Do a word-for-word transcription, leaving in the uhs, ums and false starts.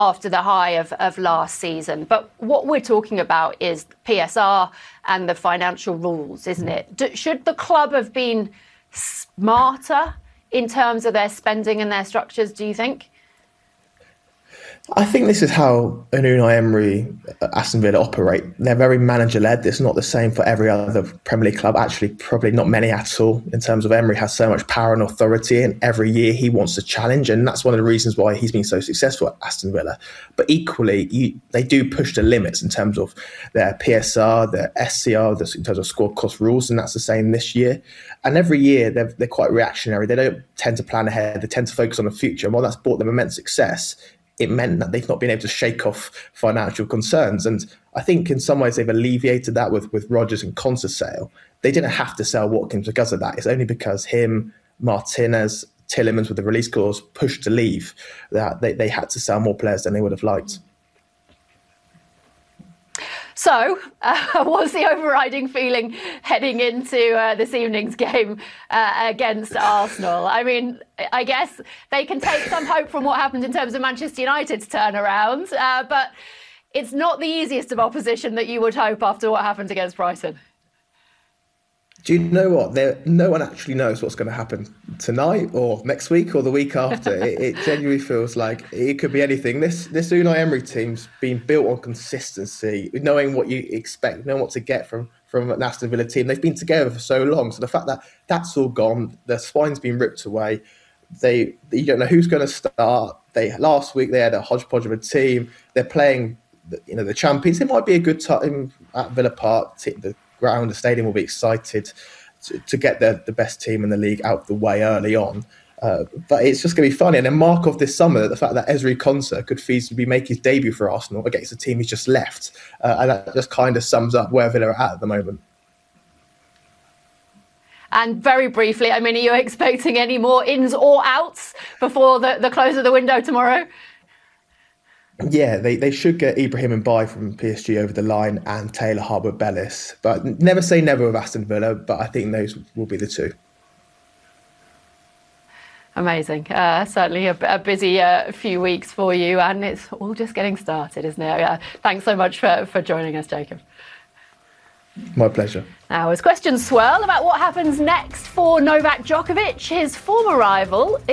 after the high of, of last season. But what we're talking about is P S R and the financial rules, isn't it? Do, should the club have been smarter in terms of their spending and their structures, do you think? I think this is how an Unai Emery, Aston Villa operate. They're very manager-led. It's not the same for every other Premier League club. Actually, probably not many at all, in terms of Emery has so much power and authority, and every year he wants to challenge, and that's one of the reasons why he's been so successful at Aston Villa. But equally, you, they do push the limits in terms of their P S R, their S C R, the, in terms of squad cost rules, and that's the same this year. And every year, they're, they're quite reactionary. They don't tend to plan ahead. They tend to focus on the future, and while that's brought them immense success, it meant that they've not been able to shake off financial concerns. And I think in some ways they've alleviated that with, with Rodgers and Konsa's sale. They didn't have to sell Watkins because of that. It's only because him, Martinez, Tielemans with the release clause pushed to leave that they, they had to sell more players than they would have liked. So, uh, what's the overriding feeling heading into uh, this evening's game uh, against Arsenal? I mean, I guess they can take some hope from what happened in terms of Manchester United's turnaround, uh, but it's not the easiest of opposition that you would hope after what happened against Brighton. Do you know what? There, no one actually knows what's going to happen tonight or next week or the week after. it, it genuinely feels like it could be anything. This this Unai Emery team's been built on consistency, knowing what you expect, knowing what to get from, from an Aston Villa team. They've been together for so long. So the fact that that's all gone, the spine's been ripped away. They You don't know who's going to start. They Last week they had a hodgepodge of a team. They're playing the, you know, the champions. It might be a good time at Villa Park. The, ground, the stadium will be excited to, to get the, the best team in the league out the way early on. Uh, but it's just going to be funny. And a mark of this summer, the fact that Ezri Konsa could feasibly make his debut for Arsenal against a team he's just left. Uh, and that just kind of sums up where Villa are at at the moment. And very briefly, I mean, are you expecting any more ins or outs before the, the close of the window tomorrow? Yeah, they, they should get Ibrahim Mbaye from P S G over the line and Taylor Harwood-Bellis. But never say never with Aston Villa, but I think those will be the two. Amazing. Uh, certainly a, a busy uh, few weeks for you, and it's all just getting started, isn't it? Uh, thanks so much for, for joining us, Jacob. My pleasure. Now, as questions swirl about what happens next for Novak Djokovic, his former rival